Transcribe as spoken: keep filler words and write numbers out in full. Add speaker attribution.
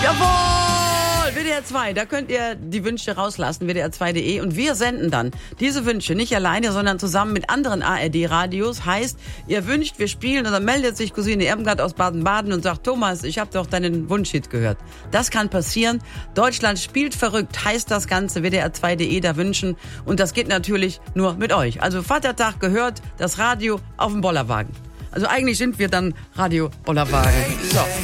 Speaker 1: Jawohl! W D R zwei, da könnt ihr die Wünsche rauslassen, W D R zwei Punkt de. Und wir senden dann diese Wünsche nicht alleine, sondern zusammen mit anderen A R D-Radios. Heißt, ihr wünscht, wir spielen und dann meldet sich Cousine Irmgard aus Baden-Baden und sagt, Thomas, ich habe doch deinen Wunschhit gehört. Das kann passieren. Deutschland spielt verrückt, heißt das Ganze, W D R zwei Punkt de da wünschen. Und das geht natürlich nur mit euch. Also Vatertag gehört, das Radio auf dem Bollerwagen. Also eigentlich sind wir dann Radio Bollerwagen. So.